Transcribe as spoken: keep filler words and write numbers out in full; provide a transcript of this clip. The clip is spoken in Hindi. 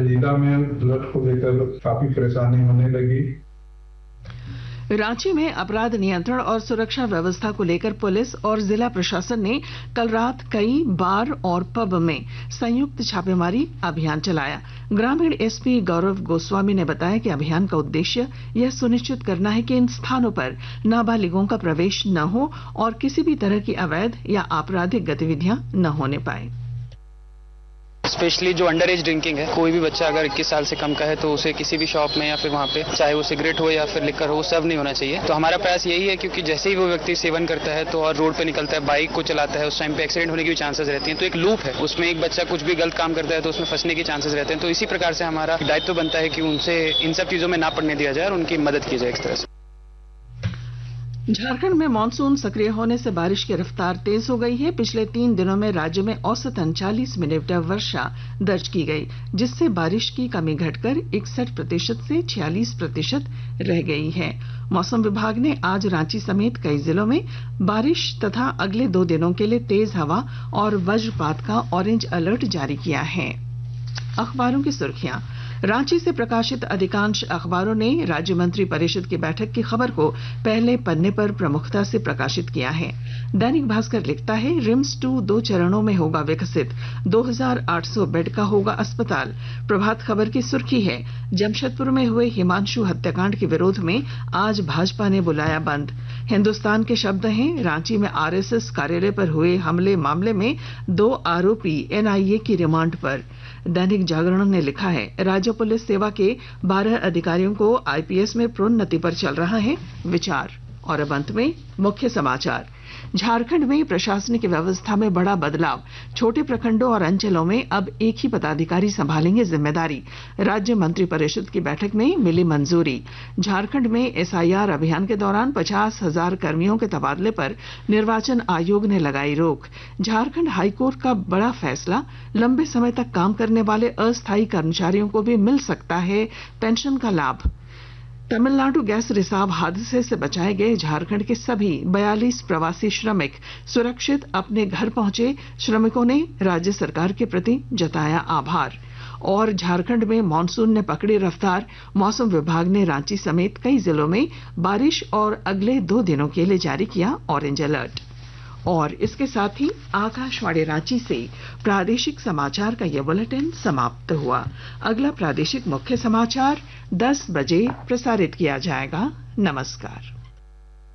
जिला में फ्लड को लेकर काफी परेशानी होने लगी। रांची में अपराध नियंत्रण और सुरक्षा व्यवस्था को लेकर पुलिस और जिला प्रशासन ने कल रात कई बार और पब में संयुक्त छापेमारी अभियान चलाया। ग्रामीण एसपी गौरव गोस्वामी ने बताया कि अभियान का उद्देश्य यह सुनिश्चित करना है कि इन स्थानों पर नाबालिगों का प्रवेश न हो और किसी भी तरह की अवैध या आपराधिक गतिविधियां न होने पाए। स्पेशली जो अंडर एज ड्रिंकिंग है, कोई भी बच्चा अगर इक्कीस साल से कम का है तो उसे किसी भी शॉप में या फिर वहाँ पे, चाहे वो सिगरेट हो या फिर लिकर हो, सब नहीं होना चाहिए। तो हमारा प्रयास यही है, क्योंकि जैसे ही वो व्यक्ति सेवन करता है तो और रोड पे निकलता है, बाइक को चलाता है, उस टाइम पे एक्सीडेंट होने की भी चांसेस रहती हैं। तो एक लूप है, उसमें एक बच्चा कुछ भी गलत काम करता है तो उसमें फंसने के चांसेस रहते हैं। तो इसी प्रकार से हमारा दायित्व बनता है कि उनसे इन सब चीजों में ना पड़ने दिया जाए और उनकी मदद की जाए इस तरह से। झारखंड में मानसून सक्रिय होने से बारिश की रफ्तार तेज हो गई है। पिछले तीन दिनों में राज्य में औसतन चालीस मिलीमीटर वर्षा दर्ज की गई, जिससे बारिश की कमी घटकर इकसठ प्रतिशत से छियालीस प्रतिशत रह गई है। मौसम विभाग ने आज रांची समेत कई जिलों में बारिश तथा अगले दो दिनों के लिए तेज हवा और वज्रपात का ऑरेंज अलर्ट जारी किया है। अखबारों की सुर्खियां। रांची से प्रकाशित अधिकांश अखबारों ने राज्य मंत्री परिषद की बैठक की खबर को पहले पन्ने पर प्रमुखता से प्रकाशित किया है। दैनिक भास्कर लिखता है, रिम्स टू दो चरणों में होगा विकसित, दो हज़ार आठ सौ बेड का होगा अस्पताल। प्रभात खबर की सुर्खी है, जमशेदपुर में हुए हिमांशु हत्याकांड के विरोध में आज भाजपा ने बुलाया बंद। हिंदुस्तान के शब्द हैं, रांची में आरएसएस कार्यालय पर हुए हमले मामले में दो आरोपी एनआईए की रिमांड पर। दैनिक जागरण ने लिखा है, राज्य पुलिस सेवा के बारह अधिकारियों को आईपीएस में प्रोन्नति पर चल रहा है विचार। और अब अंत में मुख्य समाचार। झारखंड में प्रशासनिक व्यवस्था में बड़ा बदलाव, छोटे प्रखंडों और अंचलों में अब एक ही पदाधिकारी संभालेंगे जिम्मेदारी। राज्य मंत्रिपरिषद की बैठक में मिली मंजूरी। झारखंड में एसआईआर अभियान के दौरान पचास हजार कर्मियों के तबादले पर निर्वाचन आयोग ने लगाई रोक। झारखंड हाईकोर्ट का बड़ा फैसला, लंबे समय तक काम करने वाले अस्थायी कर्मचारियों को भी मिल सकता है पेंशन का लाभ। तमिलनाडु गैस रिसाव हादसे से बचाए गए झारखंड के सभी बयालीस प्रवासी श्रमिक सुरक्षित अपने घर पहुंचे। श्रमिकों ने राज्य सरकार के प्रति जताया आभार। और झारखंड में मानसून ने पकड़ी रफ्तार, मौसम विभाग ने रांची समेत कई जिलों में बारिश और अगले दो दिनों के लिए जारी किया ऑरेंज अलर्ट। और इसके साथ ही आकाशवाणी रांची से प्रादेशिक समाचार का यह बुलेटिन समाप्त हुआ। अगला प्रादेशिक मुख्य समाचार दस बजे प्रसारित किया जाएगा। नमस्कार।